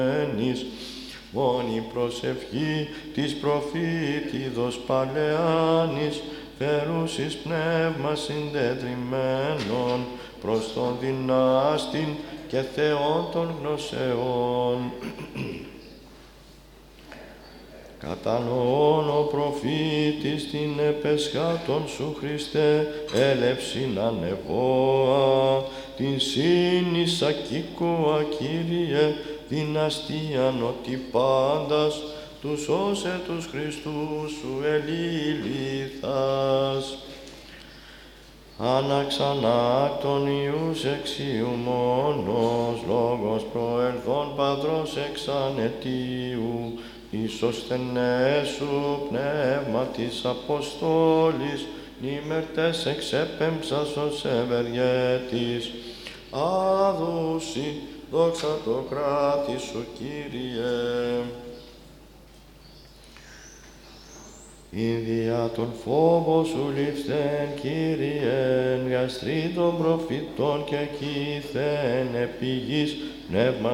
μόνη προσευχή της προφήτηδος παλαιάνης, φερούσης πνεύμα συντετριμμένων προς τον δυνάστην και Θεόν των γνωσεών. Κατανοών ο προφήτης την επεσχάτων σου Χριστέ, έλευσιν ανεβόα, την σύνησα κύκοα Κύριε, δυναστείαν ότι πάντας, τους όσε τους Χριστούς σου ελίληθας. Αναξανάκτων Ιούς εξίου μόνος, λόγος προελθόν Πατρός εξ ανετίου, Ισοσθενέ σου πνεύμα της Αποστόλης, νήμερτες εξέπεμψας ως ευεργέτης. Άδουση, δόξα το κράτη σου, Κύριε. Ιδια τον φόβο σου ληφθέν, Κύριε, γαστρί των προφητών και κήθεν επί γης πνεύμα